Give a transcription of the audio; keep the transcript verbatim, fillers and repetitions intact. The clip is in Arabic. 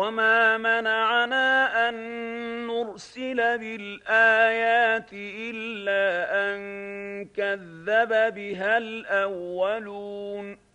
وما منعنا أن نرسل بالآيات إلا أن كذب بها الأولون